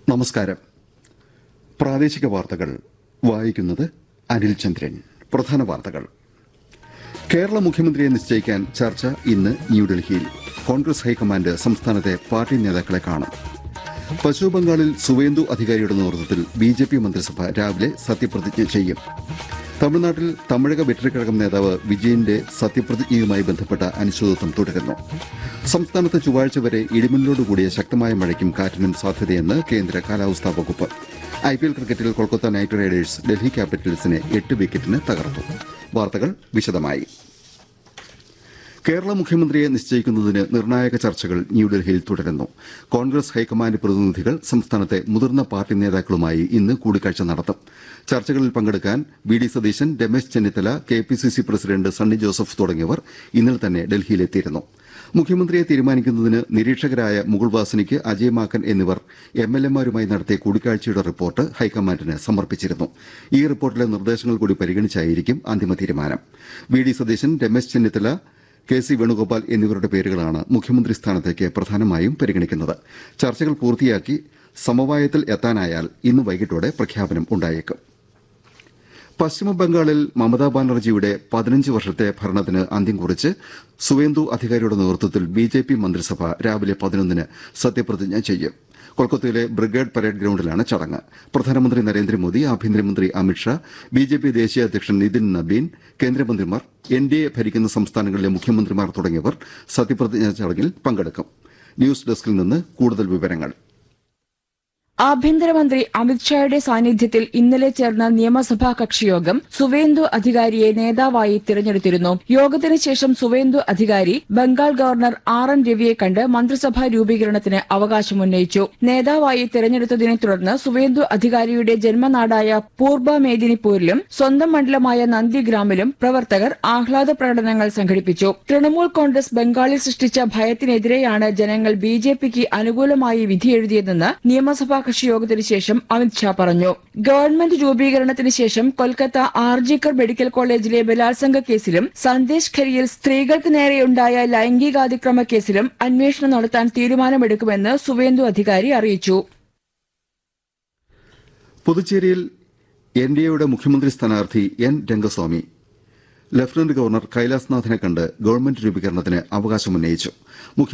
നമസ്കാരം. പ്രാദേശിക വാർത്തകൾ വായിക്കുന്നത് അനിൽ ചന്ദ്രൻ. പ്രധാന വാർത്തകൾ. കേരള മുഖ്യമന്ത്രിയെ നിശ്ചയിക്കാൻ ചർച്ച ഇന്ന് ന്യൂഡൽഹിയിൽ. കോൺഗ്രസ് ഹൈക്കമാൻഡ് സംസ്ഥാനത്തെ പാർട്ടി നേതാക്കളെ കാണും. പശ്ചിമബംഗാളിൽ സുവേന്ദു അധികാരിയുടെ നേതൃത്വത്തിൽ ബിജെപി മന്ത്രിസഭ രാവിലെ സത്യപ്രതിജ്ഞ ചെയ്യും. തമിഴ്നാട്ടിൽ തമിഴക വെട്ടിക്കഴകം നേതാവ് വിജയന്റെ സത്യപ്രതിജ്ഞയുമായി ബന്ധപ്പെട്ട അനിശ്ചിതത്വം തുടരുന്നു. സംസ്ഥാനത്ത് ചൊവ്വാഴ്ച വരെ ഇടിമിന്നലോടുകൂടിയ ശക്തമായ മഴയ്ക്കും കാറ്റിനും സാധ്യതയെന്ന് കേന്ദ്ര കാലാവസ്ഥാ വകുപ്പ്. ഐപിഎൽ ക്രിക്കറ്റിൽ കൊൽക്കത്ത നൈറ്റ് റൈഡേഴ്സ് ഡൽഹി ക്യാപിറ്റൽസിനെ 8 വിക്കറ്റിന് തകർത്തു. വാർത്തകൾ വിശദമായി. കേരള മുഖ്യമന്ത്രിയെ നിശ്ചയിക്കുന്നതിന് നിർണായക ചർച്ചകൾ ന്യൂഡൽഹിയിൽ തുടരുന്നു. കോൺഗ്രസ് ഹൈക്കമാൻഡ് പ്രതിനിധികൾ സംസ്ഥാനത്തെ മുതിർന്ന പാർട്ടി നേതാക്കളുമായി ഇന്ന് കൂടിക്കാഴ്ച നടത്തും. ചർച്ചകളിൽ പങ്കെടുക്കാൻ VD. Satheesan, Ramesh Chennithala, KPCC president Sunny Joseph തുടങ്ങിയവർ ഇന്നലെ തന്നെ ഡൽഹിയിലെത്തിയിരുന്നു. മുഖ്യമന്ത്രിയെ തീരുമാനിക്കുന്നതിന് നിരീക്ഷകരായ മുകുൾ വാസനിക്ക്, അജയ് മാക്കൻ എന്നിവർ എംഎൽഎമാരുമായി നടത്തിയ കൂടിക്കാഴ്ചയുടെ റിപ്പോർട്ട് ഹൈക്കമാൻഡിന് സമർപ്പിച്ചിരുന്നു. ഈ റിപ്പോർട്ടിലെ നിർദ്ദേശങ്ങൾ കൂടി പരിഗണിച്ചായിരിക്കും അന്തിമ തീരുമാനം. വി.ഡി. സതീശൻ, രമേശ് ചെന്നിത്തല, കെ.സി. വേണുഗോപാൽ എന്നിവരുടെ പേരുകളാണ് മുഖ്യമന്ത്രി സ്ഥാനത്തേക്ക് പ്രധാനമായും പരിഗണിക്കുന്നത്. ചർച്ചകൾ പൂർത്തിയാക്കി സമവായത്തിൽ എത്താനായാൽ ഇന്ന് വൈകിട്ടോടെ പ്രഖ്യാപനം ഉണ്ടായേക്കും. പശ്ചിമബംഗാളിൽ മമതാ ബാനർജിയുടെ 15 വർഷത്തെ ഭരണത്തിന് അന്ത്യം കുറിച്ച് സുവേന്ദു അധികാരിയുടെ നേതൃത്വത്തിൽ ബിജെപി മന്ത്രിസഭ രാവിലെ 11-ന് സത്യപ്രതിജ്ഞ ചെയ്യും. കൊൽക്കത്തയിലെ ബ്രിഗേഡ് പരേഡ് ഗ്രൌണ്ടിലാണ് ചടങ്ങ്. പ്രധാനമന്ത്രി നരേന്ദ്രമോദി, ആഭ്യന്തരമന്ത്രി അമിത്ഷാ, ബിജെപി ദേശീയ അധ്യക്ഷൻ നിതിൻ നബീൻ, കേന്ദ്രമന്ത്രിമാർ, എൻഡിഎ ഭരിക്കുന്ന സംസ്ഥാനങ്ങളിലെ മുഖ്യമന്ത്രിമാർ തുടങ്ങിയവർ സത്യപ്രതിജ്ഞാ ചടങ്ങിൽ പങ്കെടുക്കും. ന്യൂസ് ഡെസ്കിൽ നിന്ന് കൂടുതൽ വിവരങ്ങൾ. ആഭ്യന്തരമന്ത്രി അമിത്ഷായുടെ സാന്നിധ്യത്തിൽ ഇന്നലെ ചേർന്ന നിയമസഭാ കക്ഷിയോഗം സുവേന്ദു അധികാരിയെ നേതാവായി തിരഞ്ഞെടുത്തിരുന്നു. യോഗത്തിന് ശേഷം സുവേന്ദു അധികാരി ബംഗാൾ ഗവർണർ ആർ.എൻ. രവിയെ കണ്ട് മന്ത്രിസഭാ രൂപീകരണത്തിന് അവകാശമുന്നയിച്ചു. നേതാവായി തിരഞ്ഞെടുത്തതിനെ തുടർന്ന് സുവേന്ദു അധികാരിയുടെ ജന്മനാടായ പൂർബ മേദിനിപൂരിലും സ്വന്തം മണ്ഡലമായ നന്ദിഗ്രാമിലും പ്രവർത്തകർ ആഹ്ലാദ പ്രകടനങ്ങൾ സംഘടിപ്പിച്ചു. തൃണമൂൽ കോൺഗ്രസ് ബംഗാളിൽ സൃഷ്ടിച്ച ഭയത്തിനെതിരെയാണ് ജനങ്ങൾ ബിജെപിക്ക് അനുകൂലമായി വിധിയെഴുതിയതെന്ന് നിയമസഭാ കക്ഷിയോഗത്തിന് ശേഷം അമിത്ഷാ പറഞ്ഞു. ഗവൺമെന്റ് രൂപീകരണത്തിന് ശേഷം കൊൽക്കത്ത ആർജിക്കർ മെഡിക്കൽ കോളേജിലെ ബലാത്സംഗ കേസിലും സന്ദേശ് ഖരിയിൽ സ്ത്രീകൾക്ക് നേരെയുണ്ടായ ലൈംഗികാതിക്രമ കേസിലും അന്വേഷണം നടത്താൻ തീരുമാനമെടുക്കുമെന്ന് സുവേന്ദു അധികാരി അറിയിച്ചു. പുതുച്ചേരിയിൽ എൻഡിഎയുടെ മുഖ്യമന്ത്രി സ്ഥാനാർത്ഥി എൻ രംഗസ്വാമി ലഫ്റ്റനന്റ് ഗവർണർ കൈലാസ്നാഥിനെ കണ്ട് ഗവൺമെന്റ് രൂപീകരണത്തിന് അവകാശമുന്നയിച്ചു.